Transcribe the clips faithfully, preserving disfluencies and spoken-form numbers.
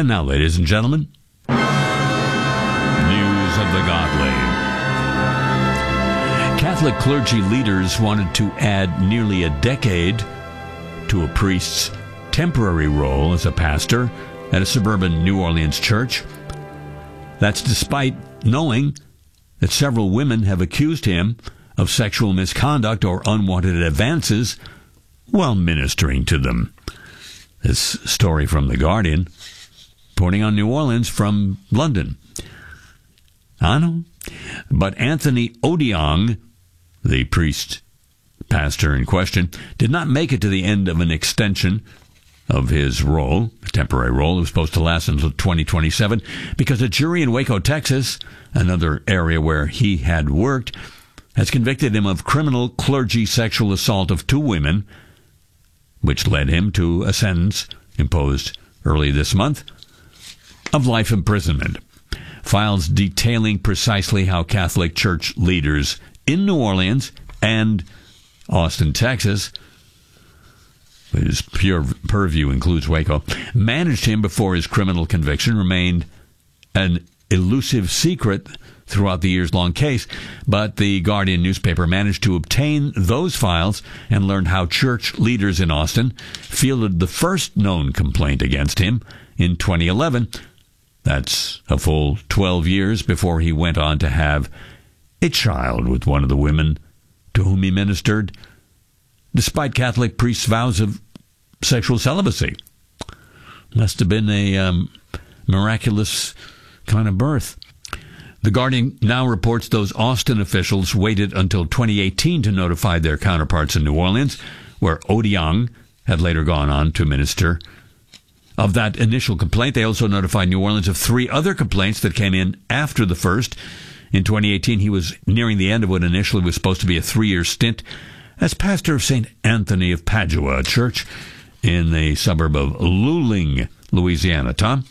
And now, ladies and gentlemen, news of the godly. Catholic clergy leaders wanted to add nearly a decade to a priest's temporary role as a pastor at a suburban New Orleans church. That's despite knowing that several women have accused him of sexual misconduct or unwanted advances while ministering to them. This story from The Guardian, reporting on New Orleans from London. I know. But Anthony Odiong, the priest pastor in question, did not make it to the end of an extension of his role, a temporary role. It was supposed to last until twenty twenty-seven because a jury in Waco, Texas, another area where he had worked, has convicted him of criminal clergy sexual assault of two women, which led him to a sentence imposed early this month of life imprisonment. Files detailing precisely how Catholic Church leaders in New Orleans and Austin, Texas, whose pure purview includes Waco, managed him before his criminal conviction remained an elusive secret throughout the years-long case. But the Guardian newspaper managed to obtain those files and learned how church leaders in Austin fielded the first known complaint against him in twenty eleven. That's a full twelve years before he went on to have a child with one of the women to whom he ministered, despite Catholic priests' vows of sexual celibacy. Must have been a um, miraculous kind of birth. The Guardian now reports those Austin officials waited until twenty eighteen to notify their counterparts in New Orleans, where Odiong had later gone on to minister. Of that initial complaint, they also notified New Orleans of three other complaints that came in after the first. In twenty eighteen, he was nearing the end of what initially was supposed to be a three-year stint as pastor of Saint Anthony of Padua, a church in the suburb of Luling, Louisiana. Tom?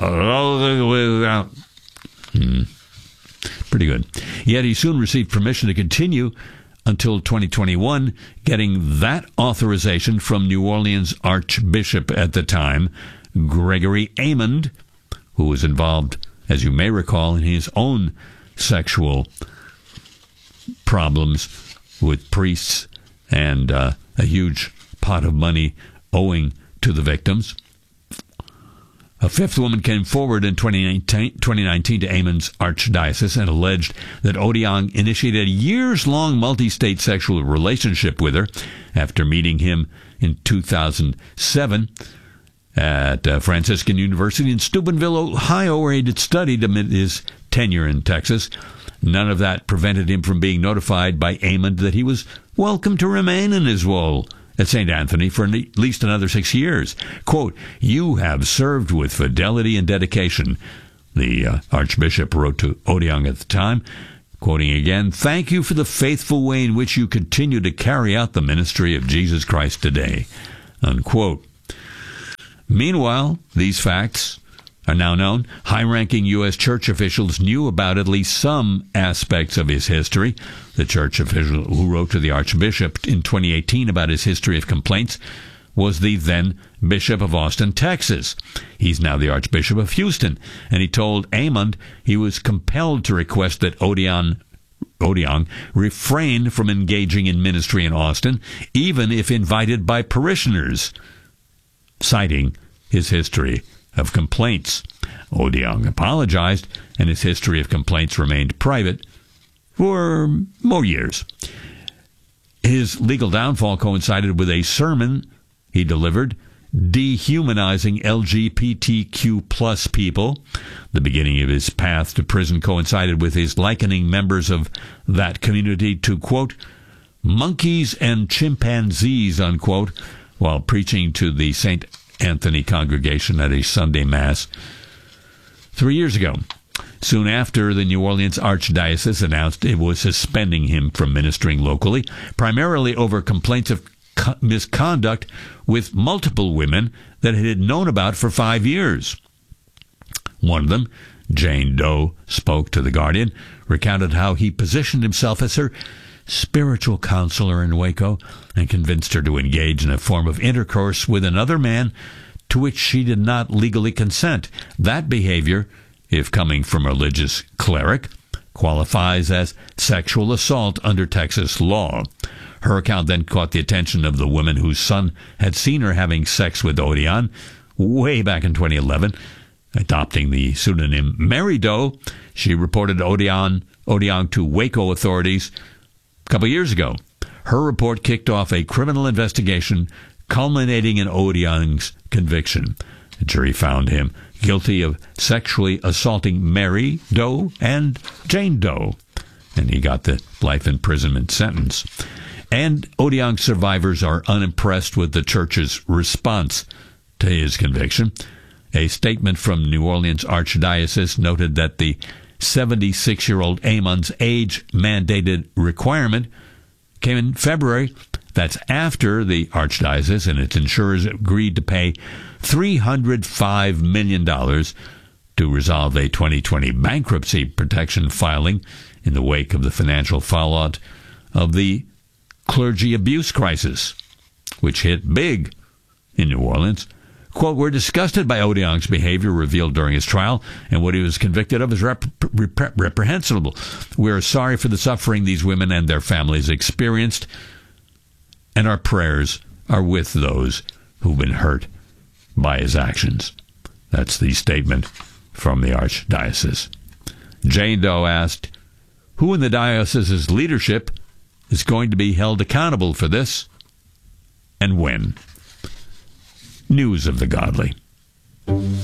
Hmm. Pretty good. Yet he soon received permission to continue until twenty twenty-one, getting that authorization from New Orleans Archbishop at the time, Gregory Amond, who was involved, as you may recall, in his own sexual problems with priests and uh, a huge pot of money owing to the victims. A fifth woman came forward in twenty nineteen to Amond's archdiocese and alleged that Odiong initiated a years-long multi-state sexual relationship with her after meeting him in two thousand seven at uh, Franciscan University in Steubenville, Ohio, where he had studied amid his tenure in Texas. None of that prevented him from being notified by Amond that he was welcome to remain in his role at Saint Anthony for at least another six years. Quote, "You have served with fidelity and dedication," the uh, Archbishop wrote to Odiong at the time, quoting again, "Thank you for the faithful way in which you continue to carry out the ministry of Jesus Christ today," unquote. Meanwhile, these facts are now known. High-ranking U S church officials knew about at least some aspects of his history. The church official who wrote to the Archbishop in twenty eighteen about his history of complaints was the then Bishop of Austin, Texas. He's now the Archbishop of Houston, and he told Amond he was compelled to request that Odiong, Odiong refrain from engaging in ministry in Austin, even if invited by parishioners, citing his history of complaints. Odiong apologized, and his history of complaints remained private for more years. His legal downfall coincided with a sermon he delivered dehumanizing L G B T Q plus people. The beginning of his path to prison coincided with his likening members of that community to, quote, monkeys and chimpanzees, unquote, while preaching to the Saint Anthony congregation at a Sunday Mass three years ago. Soon after, the New Orleans Archdiocese announced it was suspending him from ministering locally, primarily over complaints of co- misconduct with multiple women that it had known about for five years. One of them, Jane Doe, spoke to The Guardian, recounted how he positioned himself as her spiritual counselor in Waco and convinced her to engage in a form of intercourse with another man to which she did not legally consent. That behavior, if coming from a religious cleric, qualifies as sexual assault under Texas law. Her account then caught the attention of the woman whose son had seen her having sex with Odion way back in twenty eleven. Adopting the pseudonym Mary Doe, she reported Odion, Odion to Waco authorities a couple years ago. Her report kicked off a criminal investigation culminating in Odion's conviction. The jury found him guilty of sexually assaulting Mary Doe and Jane Doe, and he got the life imprisonment sentence. And Odion survivors are unimpressed with the church's response to his conviction. A statement from New Orleans Archdiocese noted that the seventy-six-year-old Amon's age-mandated requirement came in February. That's after the Archdiocese and its insurers agreed to pay three hundred five million dollars to resolve a twenty twenty bankruptcy protection filing in the wake of the financial fallout of the clergy abuse crisis, which hit big in New Orleans. Quote, "We're disgusted by Odion's behavior revealed during his trial, and what he was convicted of is rep- rep- reprehensible. We are sorry for the suffering these women and their families experienced, and our prayers are with those who've been hurt by his actions." That's the statement from the Archdiocese. Jane Doe asked, who in the diocese's leadership is going to be held accountable for this, and when? News of the Godly.